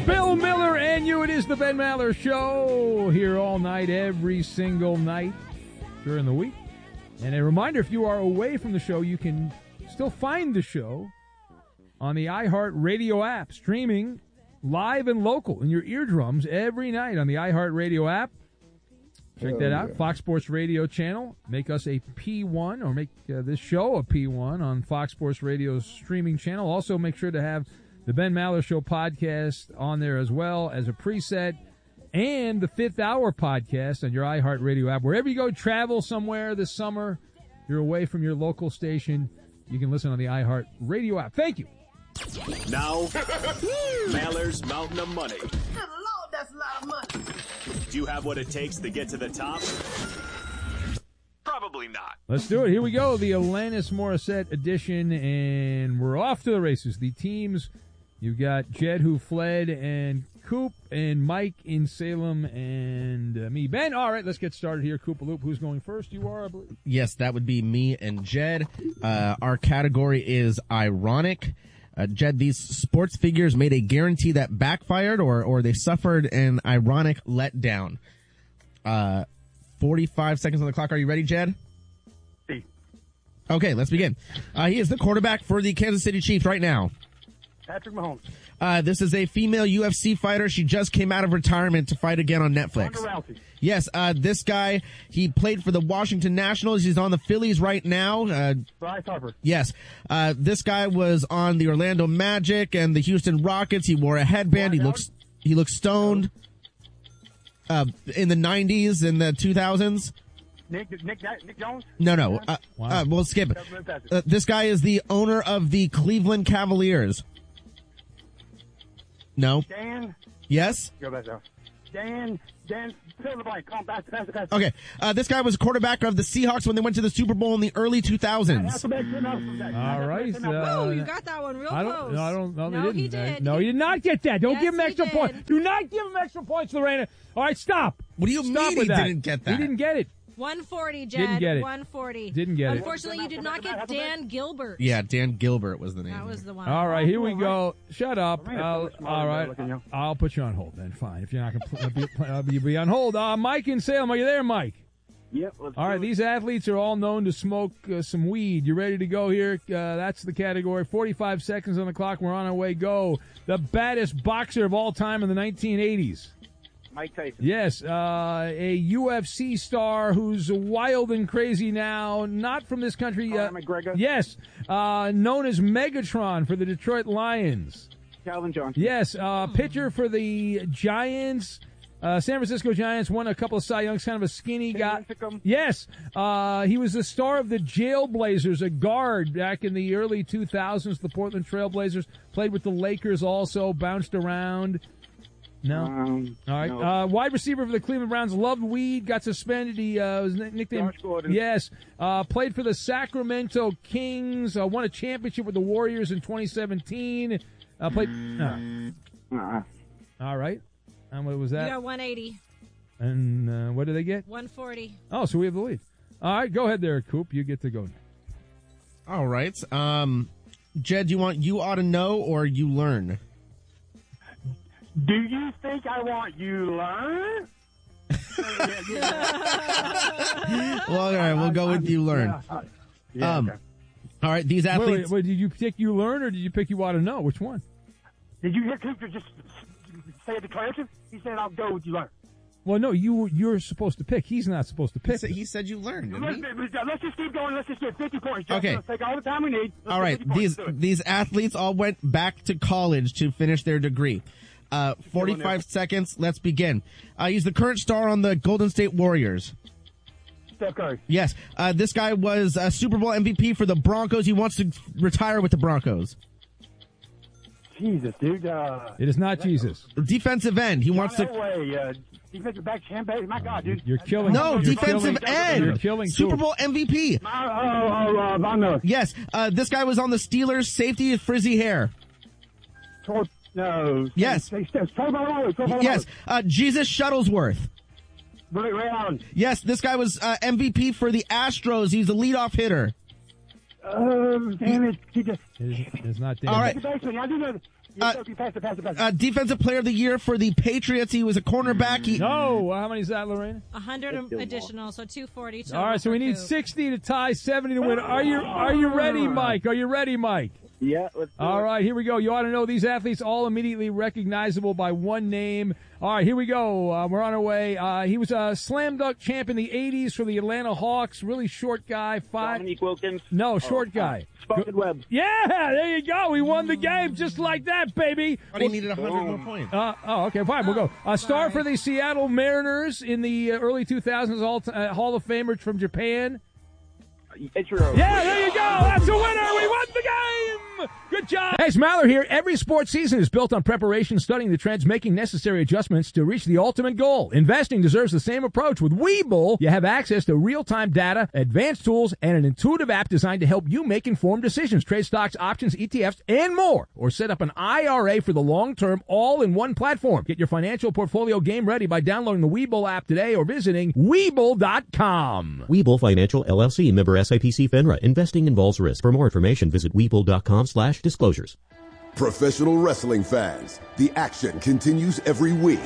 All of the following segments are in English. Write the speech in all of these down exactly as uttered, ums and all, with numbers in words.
Bill Miller and you. It is the Ben Maller Show. Here all night, every single night during the week. And a reminder, if you are away from the show, you can still find the show on the iHeart Radio app, streaming live and local in your eardrums every night on the iHeart Radio app. Check oh, that out. Yeah. Fox Sports Radio channel. Make us a P one, or make uh, this show a P one on Fox Sports Radio's streaming channel. Also, make sure to have the Ben Maller Show podcast on there as well as a preset, and the Fifth Hour podcast on your iHeart Radio app. Wherever you go, travel somewhere this summer, you're away from your local station, you can listen on the iHeart Radio app. Thank you. Now, Maller's Mountain of Money. Good Lord, that's a lot of money. Do you have what it takes to get to the top? Probably not. Let's do it. Here we go, the Alanis Morissette edition, and we're off to the races. The teams, you've got Jed, who fled, and Coop, and Mike in Salem, and uh, me. Ben, all right, let's get started here. Koopaloop, who's going first? You are, I believe. Yes, that would be me and Jed. Uh, our category is ironic. Uh, Jed, these sports figures made a guarantee that backfired, or, or they suffered an ironic letdown. Uh, forty-five seconds on the clock. Are you ready, Jed? See. Okay, let's begin. Uh, he is the quarterback for the Kansas City Chiefs right now. Patrick Mahomes. Uh, this is a female U F C fighter. She just came out of retirement to fight again on Netflix. Ronda Rousey. Yes, uh, this guy, he played for the Washington Nationals. He's on the Phillies right now. Uh, Bryce Harper. Yes. Uh, this guy was on the Orlando Magic and the Houston Rockets. He wore a headband. He looks, he looks stoned. Uh, in the nineties and the two thousands. Nick, Nick, Nick Jones? No, no. Uh, wow. uh, we'll skip it. Uh, this guy is the owner of the Cleveland Cavaliers. No. Dan. Yes? Go back there. Dan, Dan, fill in the blank. Come on, pass, pass, pass. Okay. Uh, this guy was quarterback of the Seahawks when they went to the Super Bowl in the early two thousands. All right. Uh, oh, you got that one real I don't, close. No, I don't. No, no they didn't. he did. No, he did not get that. Don't yes, give him extra he points. did. Do not give him extra points, Lorena. All right, stop. What do you stop mean with he that. didn't get that? He didn't get it. one forty, Jed. Didn't get it. one forty. Didn't get it. Unfortunately, you did not get Dan Gilbert. Yeah, Dan Gilbert was the name. That was the one. All right, here we go. Shut up. I'll, all right, I'll put you on hold then. Fine. If you're not going to be, uh, be, be on hold. Uh, Mike in Salem, are you there, Mike? Yep. All right, these athletes are all known to smoke uh, some weed. You ready to go here? Uh, that's the category. forty-five seconds on the clock. We're on our way. Go. The baddest boxer of all time in the nineteen eighties. Mike Tyson. Yes, uh, a U F C star who's wild and crazy now, not from this country. Uh, McGregor. Yes, uh, known as Megatron for the Detroit Lions. Calvin Johnson. Yes, uh, pitcher for the Giants. Uh, San Francisco Giants won a couple of Cy Youngs, kind of a skinny guy. Yes, uh, he was the star of the Jailblazers, a guard back in the early two thousands, the Portland Trailblazers. Played with the Lakers also, bounced around. No. Um, All right. no. Uh, wide receiver for the Cleveland Browns, loved weed, got suspended. He uh, was nicknamed. Josh Gordon. Yes. Uh, played for the Sacramento Kings, uh, won a championship with the Warriors in twenty seventeen. Uh, played. Uh. Uh-uh. All right. And what was that? You got one eighty. And uh, what did they get? one forty. Oh, so we have the lead. All right, go ahead there, Coop. You get to go. All right. Um, Jed, do you want you ought to know or you learn? Do you think I want you to learn? Well, all right, we'll go with you learn. Yeah, uh, yeah, um, okay. All right, these Wait, athletes. wait, wait, did you pick you learn or did you pick you ought to know? Which one? Did you hear Cooper just say a declarative? He said, I'll go with you learn. Well, no, you, you're supposed to pick. He's not supposed to He pick. said, he said you learned, didn't Let's, he? let's just keep going. Let's just get fifty points. Just Okay. Let's take all the time we need. Let's All get right, fifty points. these Do it. these athletes all went back to college to finish their degree. Uh, forty-five seconds. Let's begin. Uh, he's the current star on the Golden State Warriors. Steph Curry. Yes, uh, this guy was a Super Bowl M V P for the Broncos. He wants to retire with the Broncos. Jesus, dude. Uh, It is not Jesus. Defensive end. He wants no to. way. Uh, defensive back, Chambe. My God, dude. You're killing. No, you're defensive killing, end. You're killing Super Coop. Bowl M V P. My, oh, oh, uh, Von Miller. Yes, uh, this guy was on the Steelers. Safety with frizzy hair. Tor- no. Yes. Say, say, say, Troy Polamalu, Troy Polamalu. Yes, uh, Jesus Shuttlesworth. Ray, Ray Allen. Yes, this guy was uh, M V P for the Astros. He's the leadoff hitter. Um, damn it. He just, It is, it's not Dan. All right. Basement. I do know. Uh, Pass it, pass it, pass it, pass it. uh, defensive player of the year for the Patriots. He was a cornerback. He, No. How many is that, Lorraine? one hundred additional, so two forty. All right, so we need sixty to tie, seventy to win. Are you Are you ready, Mike? Are you ready, Mike? Yeah, let's do All it. right, here we go. You ought to know these athletes all immediately recognizable by one name. All right, here we go. Uh, we're on our way. Uh, he was a slam dunk champ in the eighties for the Atlanta Hawks. Really short guy. Five. Dominique Wilkins. No, short guy. Spotted Webb. Yeah, there you go. We won the game just like that, baby. but he needed one hundred more points. Uh, oh, okay, fine. We'll go. A star for the Seattle Mariners in the uh, early two thousands, all uh, Hall of Famer from Japan. Ichiro. Yeah, there you go. That's a winner. We won the game. Good job. Hey, it's Maller here. Every sports season is built on preparation, studying the trends, making necessary adjustments to reach the ultimate goal. Investing deserves the same approach. With Webull, you have access to real-time data, advanced tools, and an intuitive app designed to help you make informed decisions. Trade stocks, options, E T Fs, and more. Or set up an I R A for the long term, all in one platform. Get your financial portfolio game ready by downloading the Webull app today or visiting Webull dot com. Webull Financial, L L C, member S I P C FINRA. Investing involves risk. For more information, visit Webull.com slash disclosures. Professional wrestling fans, the action continues every week.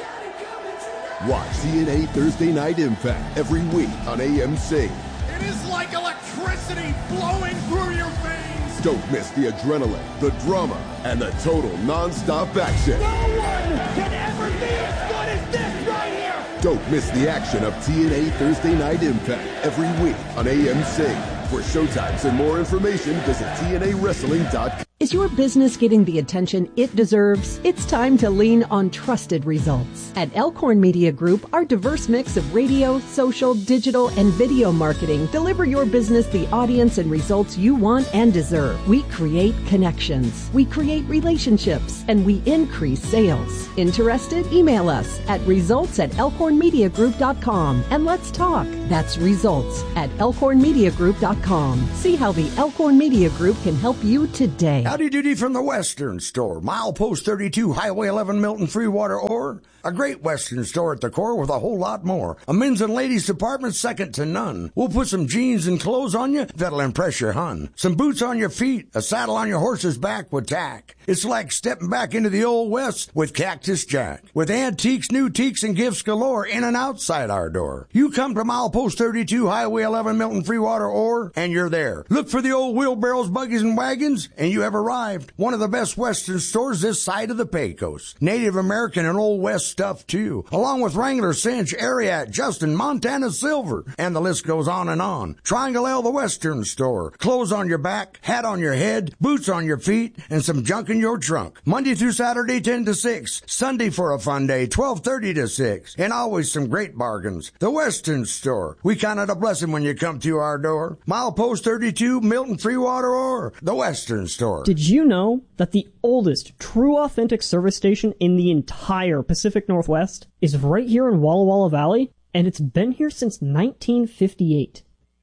Watch T N A Thursday Night Impact every week on A M C. It is like electricity flowing through your veins. Don't miss the adrenaline, the drama, and the total non-stop action. No one can ever be as good as this right here. Don't miss the action of T N A Thursday Night Impact every week on A M C. For showtimes and more information, visit T N A wrestling dot com. Is your business getting the attention it deserves? It's time to lean on trusted results. At Elkhorn Media Group, our diverse mix of radio, social, digital, and video marketing deliver your business the audience and results you want and deserve. We create connections, we create relationships, and we increase sales. Interested? Email us at results at elkhorn media group dot com and let's talk. That's results at elkhorn media group dot com. See how the Elkhorn Media Group can help you today. Howdy doody from the Western Store. Milepost thirty-two, Highway eleven, Milton, Freewater, Ore. A great Western store at the core with a whole lot more. A men's and ladies department second to none. We'll put some jeans and clothes on you that'll impress your hun. Some boots on your feet, a saddle on your horse's back with tack. It's like stepping back into the old West with Cactus Jack. With antiques, new teaks, and gifts galore in and outside our door. You come to Milepost thirty-two, Highway eleven, Milton, Freewater, Ore, and you're there. Look for the old wheelbarrows, buggies, and wagons, and you have arrived. One of the best Western stores this side of the Pecos. Native American and Old West stuff, too. Along with Wrangler, Cinch, Ariat, Justin, Montana Silver, and the list goes on and on. Triangle L, the Western Store. Clothes on your back, hat on your head, boots on your feet, and some junk in your trunk. Monday through Saturday, ten to six. Sunday for a fun day, twelve thirty to six. And always some great bargains. The Western Store. We count it a blessing when you come to our door. Milepost thirty-two, Milton, Freewater, or the Western Store. Did you know that the oldest true authentic service station in the entire Pacific Northwest is right here in Walla Walla Valley? And it's been here since nineteen fifty-eight.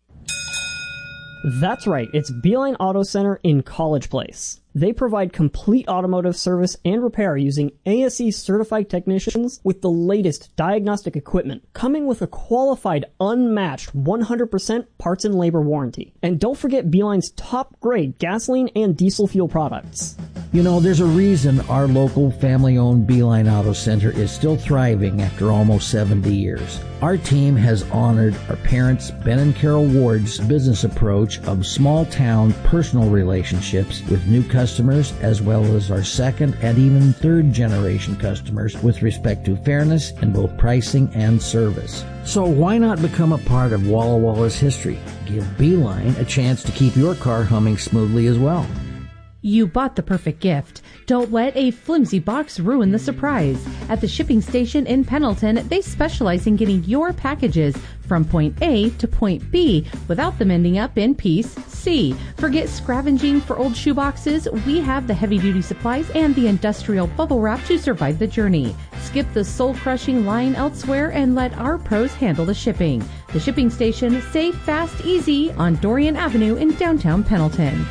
That's right, it's Beeline Auto Center in College Place. They provide complete automotive service and repair using A S E certified technicians with the latest diagnostic equipment, coming with a qualified, unmatched one hundred percent parts and labor warranty. And don't forget Beeline's top grade gasoline and diesel fuel products. You know, there's a reason our local family-owned Beeline Auto Center is still thriving after almost seventy years. Our team has honored our parents, Ben and Carol Ward's business approach of small-town personal relationships with new customers, as well as our second and even third-generation customers with respect to fairness in both pricing and service. So why not become a part of Walla Walla's history? Give Beeline a chance to keep your car humming smoothly as well. You bought the perfect gift. Don't let a flimsy box ruin the surprise. At the shipping station in Pendleton, they specialize in getting your packages from point A to point B without them ending up in piece C. Forget scavenging for old shoeboxes. We have the heavy-duty supplies and the industrial bubble wrap to survive the journey. Skip the soul-crushing line elsewhere and let our pros handle the shipping. The shipping station, safe, fast, easy on Dorian Avenue in downtown Pendleton.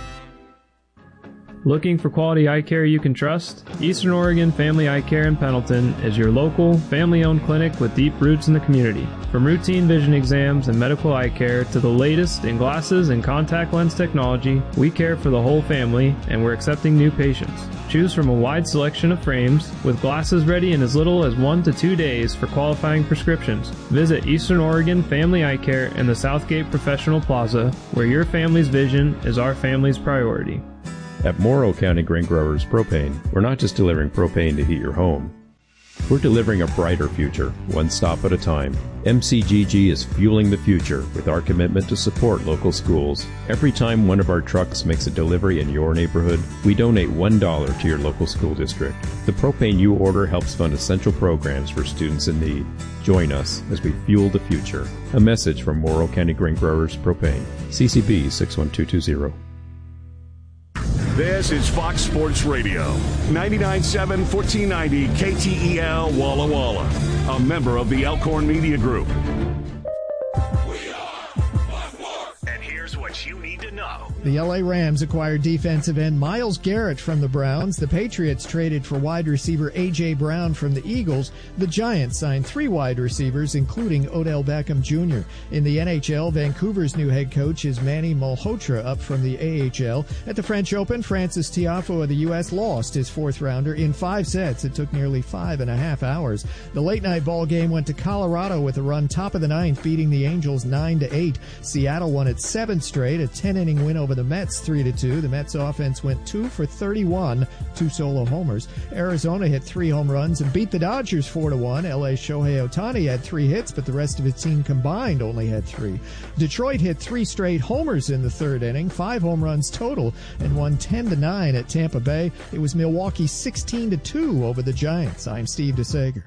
Looking for quality eye care you can trust? Eastern Oregon Family Eye Care in Pendleton is your local, family-owned clinic with deep roots in the community. From routine vision exams and medical eye care to the latest in glasses and contact lens technology, we care for the whole family and we're accepting new patients. Choose from a wide selection of frames, with glasses ready in as little as one to two days for qualifying prescriptions. Visit Eastern Oregon Family Eye Care in the Southgate Professional Plaza, where your family's vision is our family's priority. At Morrow County Grain Growers Propane, we're not just delivering propane to heat your home. We're delivering a brighter future, one stop at a time. M C G G is fueling the future with our commitment to support local schools. Every time one of our trucks makes a delivery in your neighborhood, we donate one dollar to your local school district. The propane you order helps fund essential programs for students in need. Join us as we fuel the future. A message from Morrow County Grain Growers Propane. C C B six one two two zero. This is Fox Sports Radio, ninety-nine point seven, fourteen ninety K T E L Walla Walla, a member of the Elkhorn Media Group. And here's what you need to know. The L A Rams acquired defensive end Myles Garrett from the Browns. The Patriots traded for wide receiver A J. Brown from the Eagles. The Giants signed three wide receivers, including Odell Beckham Junior In the N H L, Vancouver's new head coach is Manny Malhotra, up from the A H L. At the French Open, Francis Tiafoe of the U S lost his fourth rounder in five sets. It took nearly five and a half hours. The late-night ball game went to Colorado with a run top of the ninth, beating the Angels nine to eight. Seattle won its seventh straight, a ten-inning win over the Mets three to two. The Mets offense went two for thirty-one, two solo homers. Arizona hit three home runs and beat the Dodgers four to one. L A's Shohei Ohtani had three hits, but the rest of its team combined only had three. Detroit hit three straight homers in the third inning, five home runs total, and won ten to nine at Tampa Bay. It was Milwaukee sixteen to two over the Giants. I'm Steve DeSager.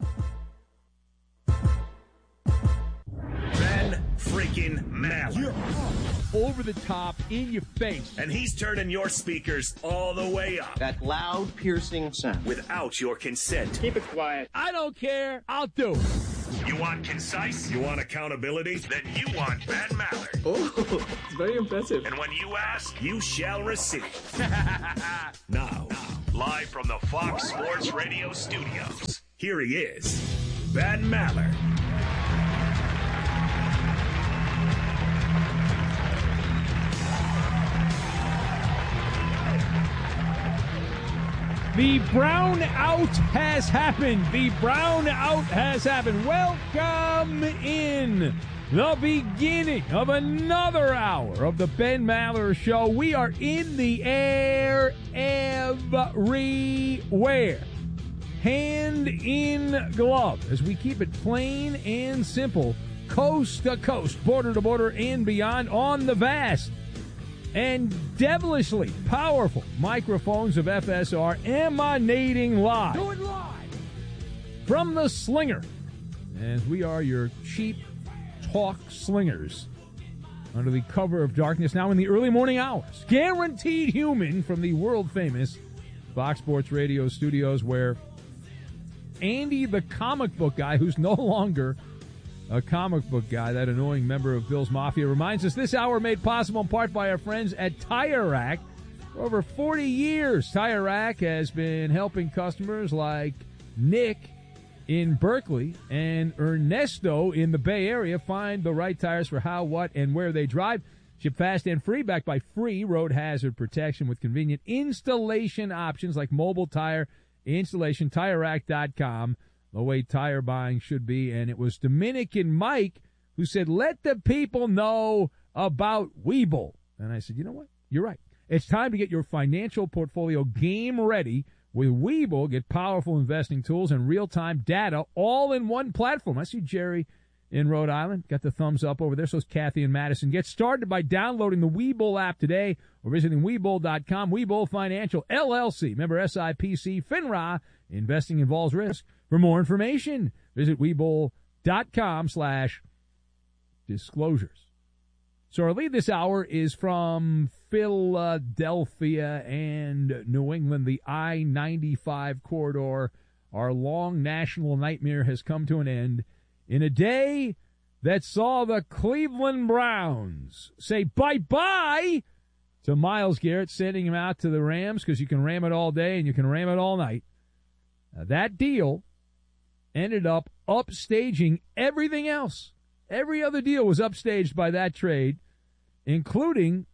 Ben freaking Maller. Over the top, in your face. And he's turning your speakers all the way up. That loud, piercing sound. Without your consent. Keep it quiet. I don't care. I'll do it. You want concise? You want accountability? Then you want Ben Maller. Oh, it's very impressive. And when you ask, you shall receive. now, now, live from the Fox Sports Radio studios, here he is, Ben Maller. The brown out has happened. The brown out has happened. Welcome in the beginning of another hour of the Ben Maller Show. We are in the air everywhere. Hand in glove as we keep it plain and simple, coast to coast, border to border, and beyond on the vast and devilishly powerful microphones of F S R, emanating live. Do it live! From the Slinger. As we are your cheap talk slingers under the cover of darkness, now in the early morning hours. Guaranteed human from the world-famous Fox Sports Radio studios, where Andy, the comic book guy, who's no longer a comic book guy, that annoying member of Bill's Mafia, reminds us this hour made possible in part by our friends at Tire Rack. For over forty years, Tire Rack has been helping customers like Nick in Berkeley and Ernesto in the Bay Area find the right tires for how, what, and where they drive. Ship fast and free, backed by free road hazard protection with convenient installation options like mobile tire installation. Tire Rack dot com. The way tire buying should be. And it was Dominican Mike who said, let the people know about Webull. And I said, you know what? You're right. It's time to get your financial portfolio game ready with Webull. Get powerful investing tools and real-time data all in one platform. I see Jerry in Rhode Island. Got the thumbs up over there. So is Kathy in Madison. Get started by downloading the Webull app today or visiting Webull dot com. Webull Financial, L L C. Member S I P C, FINRA. Investing involves risk. For more information, visit Webull dot com slash disclosures. So our lead this hour is from Philadelphia and New England, the I ninety-five corridor. Our long national nightmare has come to an end in a day that saw the Cleveland Browns say bye-bye to Myles Garrett, sending him out to the Rams, because you can ram it all day and you can ram it all night. Now, that deal ended up upstaging everything else. Every other deal was upstaged by that trade, including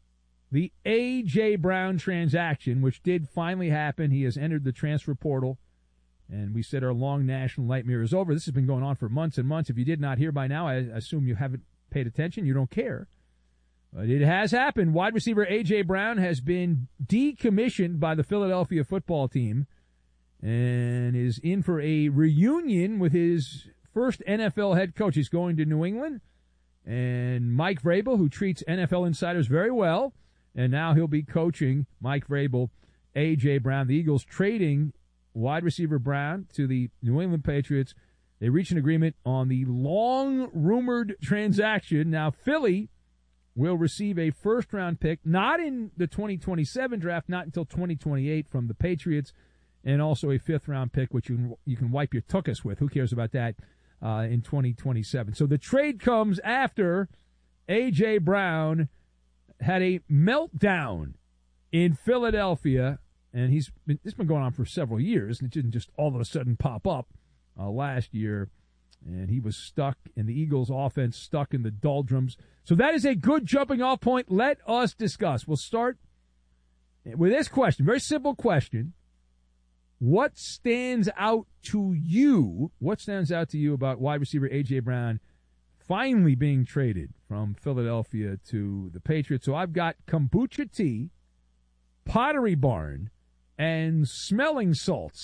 the A J. Brown transaction, which did finally happen. He has entered the transfer portal, and we said our long national nightmare is over. This has been going on for months and months. If you did not hear by now, I assume you haven't paid attention. You don't care. But it has happened. Wide receiver A J. Brown has been decommissioned by the Philadelphia football team and is in for a reunion with his first N F L head coach. He's going to New England. And Mike Vrabel, who treats N F L insiders very well, and now he'll be coaching Mike Vrabel, A J. Brown. The Eagles trading wide receiver Brown to the New England Patriots. They reached an agreement on the long-rumored transaction. Now, Philly will receive a first-round pick, not in the twenty twenty-seven draft, not until twenty twenty-eight from the Patriots, and also a fifth-round pick, which you can, you can wipe your tuchus with. Who cares about that uh, in twenty twenty-seven? So the trade comes after A J. Brown had a meltdown in Philadelphia, and he's been, it's been going on for several years, and it didn't just all of a sudden pop up uh, last year, and he was stuck, and the Eagles' offense stuck in the doldrums. So that is a good jumping-off point. Let us discuss. We'll start with this question, very simple question. What stands out to you? What stands out to you about wide receiver A J. Brown finally being traded from Philadelphia to the Patriots? So I've got kombucha tea, Pottery Barn, and smelling salts.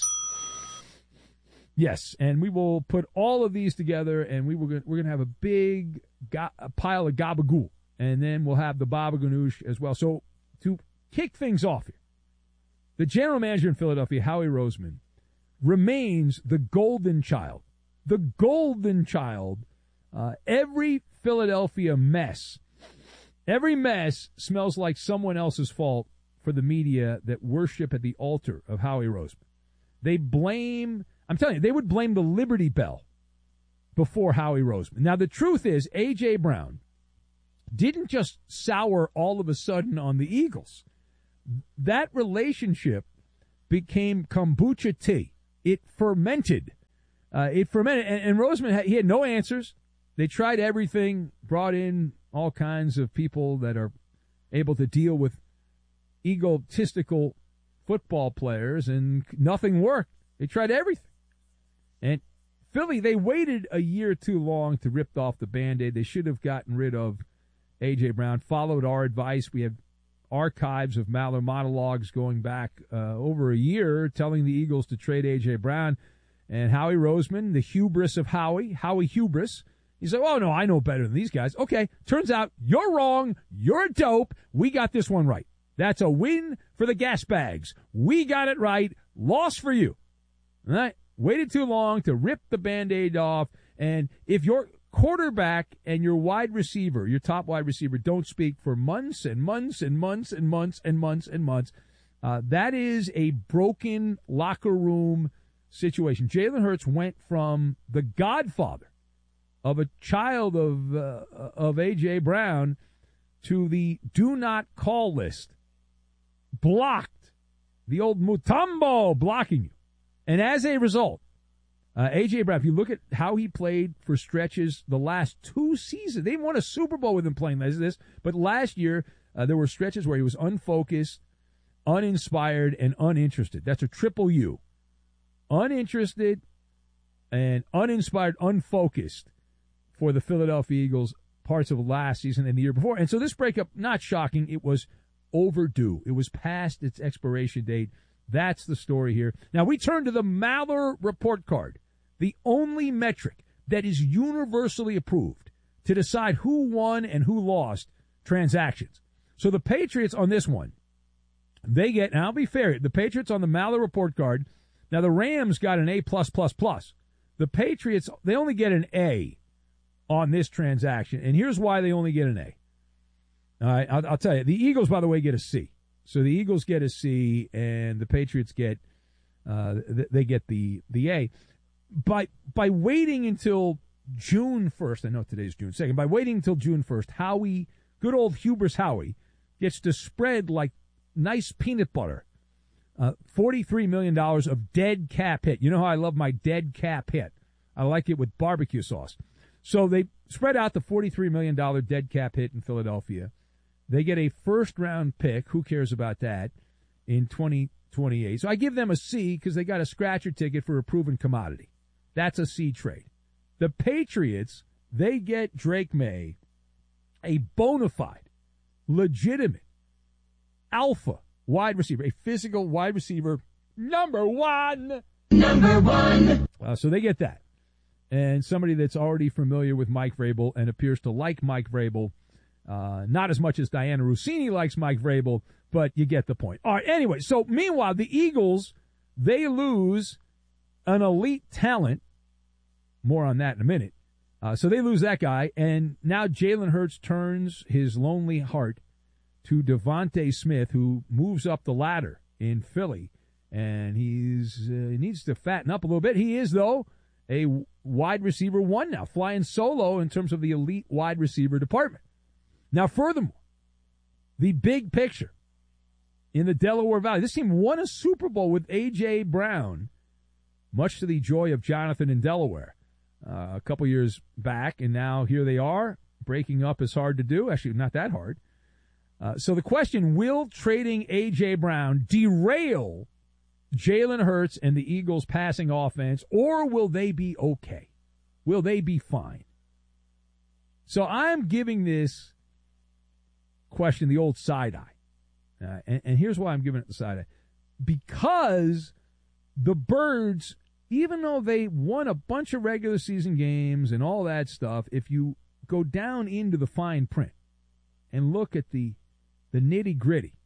Yes, and we will put all of these together, and we will we're going to have a big go- a pile of gabagool, and then we'll have the baba ganoush as well. So to kick things off here, the general manager in Philadelphia, Howie Roseman, remains the golden child. The golden child. Uh, every Philadelphia mess, every mess smells like someone else's fault for the media that worship at the altar of Howie Roseman. They blame, I'm telling you, they would blame the Liberty Bell before Howie Roseman. Now, the truth is, A J. Brown didn't just sour all of a sudden on the Eagles. That relationship became kombucha tea. It fermented. Uh, it fermented. And, and Roseman, had, he had no answers. They tried everything, brought in all kinds of people that are able to deal with egotistical football players, and nothing worked. They tried everything. And Philly, they waited a year too long to rip off the Band-Aid. They should have gotten rid of A J. Brown, followed our advice. We have archives of Maller monologues going back uh, over a year telling the Eagles to trade A J. Brown. And Howie Roseman, the hubris of Howie, Howie hubris, he said, oh, no, I know better than these guys. Okay, turns out you're wrong. You're dope. We got this one right. That's a win for the gas bags. We got it right. Loss for you. All right? Waited too long to rip the Band-Aid off. And if your quarterback and your wide receiver, your top wide receiver, don't speak for months and months and months and months and months and months, uh, that is a broken locker room situation. Jalen Hurts went from the godfather of a child of uh, of A J. Brown to the do not call list. Blocked. The old Mutombo blocking you. And as a result, uh, A J. Brown, if you look at how he played for stretches the last two seasons, they won a Super Bowl with him playing like this, but last year uh, there were stretches where he was unfocused, uninspired, and uninterested. That's a triple U. Uninterested and uninspired, unfocused for the Philadelphia Eagles parts of last season and the year before. And so this breakup, not shocking, it was overdue. It was past its expiration date. That's the story here. Now we turn to the Maller report card, the only metric that is universally approved to decide who won and who lost transactions. So the Patriots on this one, they get, and I'll be fair, the Patriots on the Maller report card, now the Rams got an A plus plus plus. The Patriots, they only get an A on this transaction, and here's why they only get an A. All right, I'll, I'll tell you. The Eagles, by the way, get a C. So the Eagles get a C, and the Patriots get uh, they get the the A. By by waiting until June first, I know today's June second. By waiting until June first, Howie, good old hubris Howie, gets to spread like nice peanut butter. Uh, forty-three million dollars of dead cap hit. You know how I love my dead cap hit. I like it with barbecue sauce. So they spread out the forty-three million dollars dead cap hit in Philadelphia. They get a first-round pick. Who cares about that in twenty twenty-eight? So I give them a C because they got a scratcher ticket for a proven commodity. That's a C trade. The Patriots, they get Drake May, a bona fide, legitimate, alpha wide receiver, a physical wide receiver, number one. Number one. Uh, so they get that. And somebody that's already familiar with Mike Vrabel and appears to like Mike Vrabel, uh, not as much as Diana Rossini likes Mike Vrabel, but you get the point. All right, anyway, so meanwhile, the Eagles, they lose an elite talent. More on that in a minute. Uh, so they lose that guy, and now Jalen Hurts turns his lonely heart to Devontae Smith, who moves up the ladder in Philly, and he's uh, he needs to fatten up a little bit. He is, though, a wide receiver one now, flying solo in terms of the elite wide receiver department. Now, furthermore, the big picture in the Delaware Valley, this team won a Super Bowl with A J. Brown, much to the joy of Jonathan in Delaware, uh, a couple years back, and now here they are. Breaking up is hard to do. Actually, not that hard. Uh, so the question, will trading A J. Brown derail Jalen Hurts and the Eagles' passing offense, or will they be okay? Will they be fine? So I'm giving this question the old side eye. Uh, and, and here's why I'm giving it the side eye. Because the Birds, even though they won a bunch of regular season games and all that stuff, if you go down into the fine print and look at the the nitty-gritty,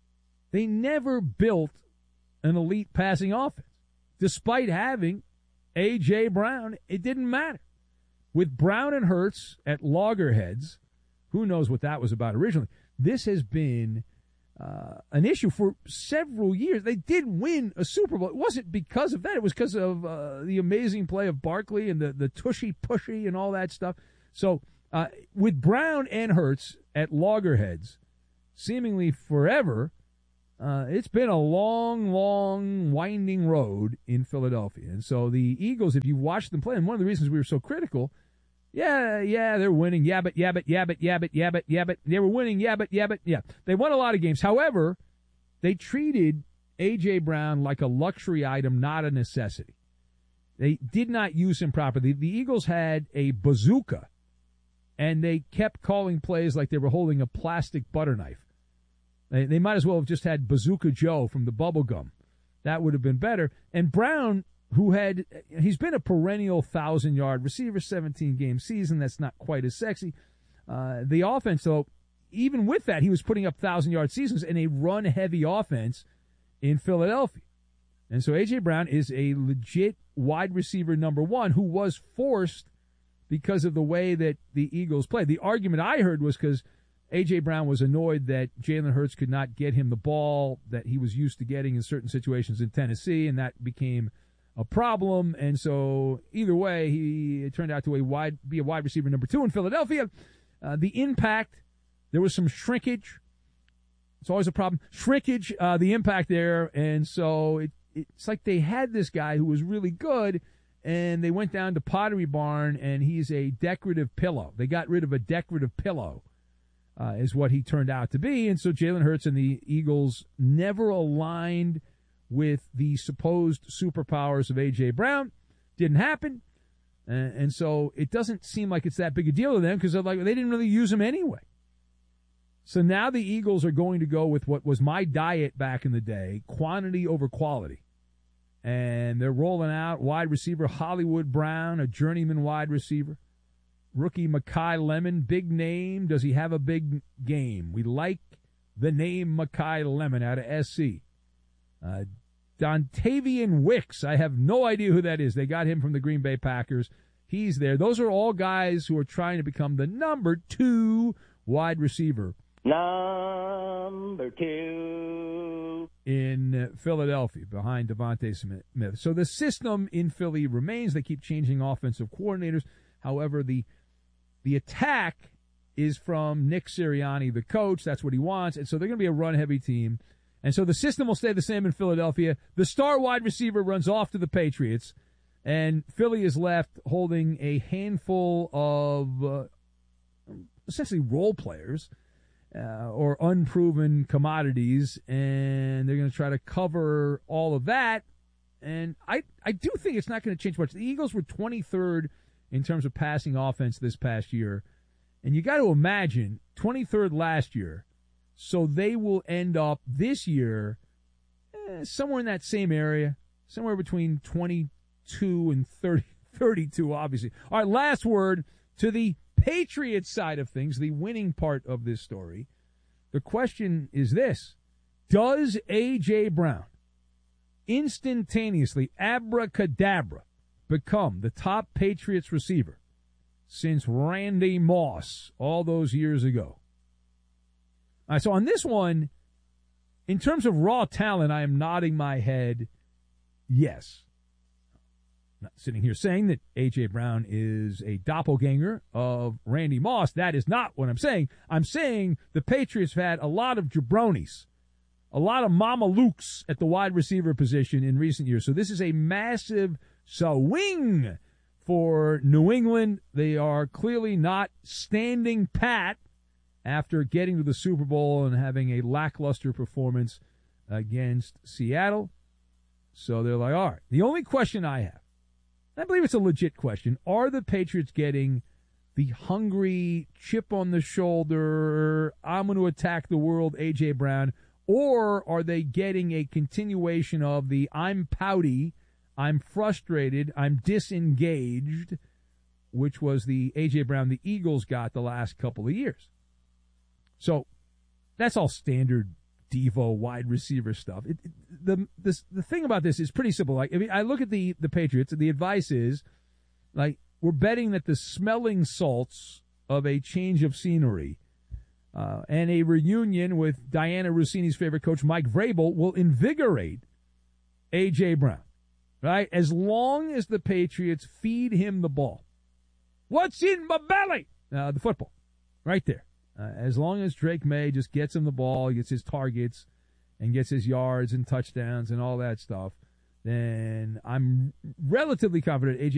they never built an elite passing offense. Despite having A J. Brown, it didn't matter. With Brown and Hurts at loggerheads, who knows what that was about originally, this has been uh, an issue for several years. They did win a Super Bowl. It wasn't because of that. It was because of uh, the amazing play of Barkley and the, the tushy-pushy and all that stuff. So uh, with Brown and Hurts at loggerheads, seemingly forever, uh, it's been a long, long, winding road in Philadelphia. And so the Eagles, if you've watched them play, and one of the reasons we were so critical, yeah, yeah, they're winning, yeah, but, yeah, but, yeah, but, yeah, but, yeah, but, yeah, but, they were winning, yeah, but, yeah, but, yeah. They won a lot of games. However, they treated A J. Brown like a luxury item, not a necessity. They did not use him properly. The Eagles had a bazooka, and they kept calling plays like they were holding a plastic butter knife. They, they might as well have just had Bazooka Joe from the bubble gum. That would have been better. And Brown, who had, he's been a perennial thousand-yard receiver, seventeen-game season. That's not quite as sexy. Uh, the offense, though, even with that, he was putting up thousand-yard seasons in a run-heavy offense in Philadelphia. And so A J. Brown is a legit wide receiver number one who was forced because of the way that the Eagles played. The argument I heard was because A J. Brown was annoyed that Jalen Hurts could not get him the ball that he was used to getting in certain situations in Tennessee, and that became a problem. And so either way, he it turned out to a wide, be a wide receiver number two in Philadelphia. Uh, the impact, there was some shrinkage. It's always a problem. Shrinkage, uh, the impact there. And so it, it's like they had this guy who was really good, and they went down to Pottery Barn, and he's a decorative pillow. They got rid of a decorative pillow. Uh, is what he turned out to be. And so Jalen Hurts and the Eagles never aligned with the supposed superpowers of A J. Brown. Didn't happen. Uh, and so it doesn't seem like it's that big a deal to them because like, they didn't really use him anyway. So now the Eagles are going to go with what was my diet back in the day, quantity over quality. And they're rolling out wide receiver Hollywood Brown, a journeyman wide receiver. Rookie Makai Lemon, big name. Does he have a big game? We like the name Makai Lemon out of S C. Uh, Dontavian Wicks, I have no idea who that is. They got him from the Green Bay Packers. He's there. Those are all guys who are trying to become the number two wide receiver. Number two. In Philadelphia, behind Devontae Smith. So the system in Philly remains. They keep changing offensive coordinators. However, the The attack is from Nick Sirianni, the coach. That's what he wants. And so they're going to be a run-heavy team. And so the system will stay the same in Philadelphia. The star wide receiver runs off to the Patriots. And Philly is left holding a handful of uh, essentially role players. uh, or unproven commodities, and they're going to try to cover all of that. And I, I do think it's not going to change much. The Eagles were twenty-third in terms of passing offense this past year. And you got to imagine, twenty-third last year, so they will end up this year eh, somewhere in that same area, somewhere between twenty-two and thirty, thirty-two, obviously. All right, last word to the Patriots side of things, the winning part of this story. The question is this: does A J. Brown instantaneously, abracadabra, become the top Patriots receiver since Randy Moss all those years ago? All right, so on this one, in terms of raw talent, I am nodding my head yes. I'm not sitting here saying that A J. Brown is a doppelganger of Randy Moss. That is not what I'm saying. I'm saying the Patriots have had a lot of jabronis, a lot of Mama Lukes at the wide receiver position in recent years. So this is a massive swing for New England. They are clearly not standing pat after getting to the Super Bowl and having a lackluster performance against Seattle. So they're like, all right, the only question I have, I believe it's a legit question, are the Patriots getting the hungry, chip on the shoulder, I'm going to attack the world A J. Brown, or are they getting a continuation of the I'm pouty, I'm frustrated, I'm disengaged, which was the A J. Brown the Eagles got the last couple of years? So that's all standard Devo wide receiver stuff. It, it, the this, the thing about this is pretty simple. Like, I mean, I look at the the Patriots, and the advice is, like, we're betting that the smelling salts of a change of scenery uh, and a reunion with Diana Rossini's favorite coach, Mike Vrabel, will invigorate A J. Brown. Right? As long as the Patriots feed him the ball. What's in my belly? Uh, the football. Right there. Uh, as long as Drake May just gets him the ball, gets his targets, and gets his yards and touchdowns and all that stuff, then I'm relatively confident A J